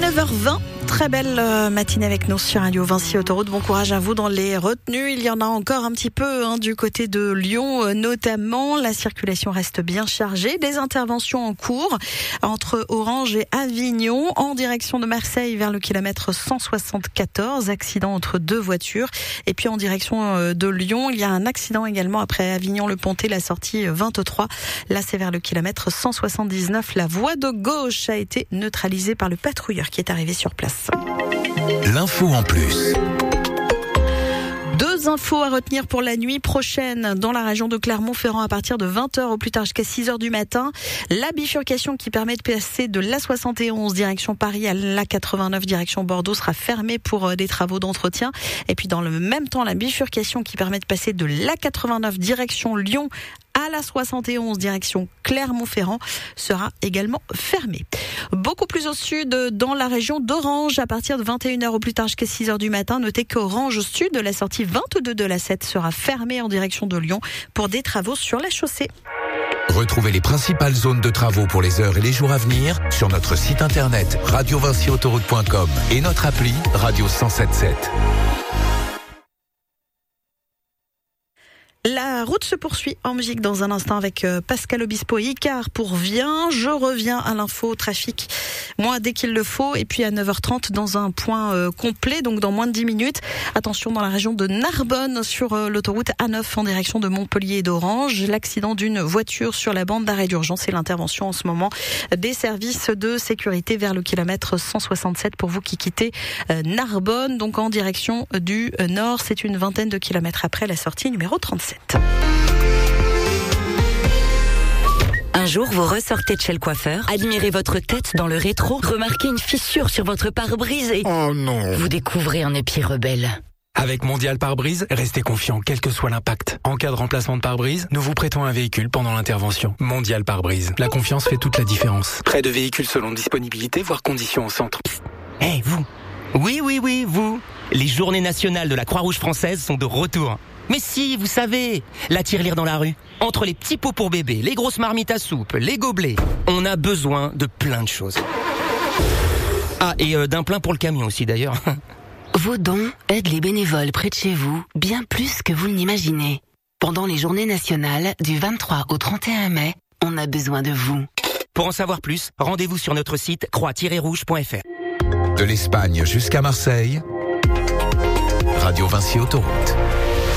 9h20. Très belle matinée avec nous sur Radio Vinci Autoroute. Bon courage à vous dans les retenues. Il y en a encore un petit peu du côté de Lyon notamment. La circulation reste bien chargée. Des interventions en cours entre Orange et Avignon en direction de Marseille vers le kilomètre 174. Accident entre deux voitures. Et puis en direction de Lyon, il y a un accident également après Avignon-le-Pontet, la sortie 23. Là, c'est vers le kilomètre 179. La voie de gauche a été neutralisée par le patrouilleur qui est arrivé sur place. L'info en plus. Deux infos à retenir pour la nuit prochaine dans la région de Clermont-Ferrand à partir de 20h au plus tard jusqu'à 6h du matin. La bifurcation qui permet de passer de l'A71 direction Paris à l'A89 direction Bordeaux sera fermée pour des travaux d'entretien. Et puis dans le même temps, la bifurcation qui permet de passer de l'A89 direction Lyon à la 71 direction Clermont-Ferrand sera également fermée. Beaucoup plus au sud, dans la région d'Orange, à partir de 21h au plus tard jusqu'à 6h du matin. Notez qu'Orange Sud, la sortie 22 de la 7 sera fermée en direction de Lyon pour des travaux sur la chaussée. Retrouvez les principales zones de travaux pour les heures et les jours à venir sur notre site internet radiovinciautoroute.com et notre appli Radio 107.7. La route se poursuit en musique dans un instant avec Pascal Obispo et Icar pour Viens. Je reviens à l'info trafic, moi dès qu'il le faut, et puis à 9h30 dans un point complet, donc dans moins de 10 minutes. Attention dans la région de Narbonne sur l'autoroute A9 en direction de Montpellier et d'Orange. L'accident d'une voiture sur la bande d'arrêt d'urgence et l'intervention en ce moment des services de sécurité vers le kilomètre 167 pour vous qui quittez Narbonne, donc en direction du nord. C'est une vingtaine de kilomètres après la sortie numéro 37. Un jour, vous ressortez de chez le coiffeur, admirez votre tête dans le rétro, remarquez une fissure sur votre pare-brise et... Oh non! Vous découvrez un épi rebelle. Avec Mondial Pare-Brise, restez confiant quel que soit l'impact. En cas de remplacement de pare-brise, nous vous prêtons un véhicule pendant l'intervention. Mondial Pare-Brise. La confiance fait toute la différence. Prêt de véhicules selon disponibilité, voire conditions au centre. Hey, vous! Oui, vous! Les journées nationales de la Croix-Rouge française sont de retour. Mais si, vous savez, la tirelire dans la rue. Entre les petits pots pour bébé, les grosses marmites à soupe, les gobelets, on a besoin de plein de choses. Ah, et d'un plein pour le camion aussi d'ailleurs. Vos dons aident les bénévoles près de chez vous bien plus que vous ne l'imaginez. Pendant les journées nationales du 23 au 31 mai, on a besoin de vous. Pour en savoir plus, rendez-vous sur notre site croix-rouge.fr. De l'Espagne jusqu'à Marseille, Radio Vinci Autoroute.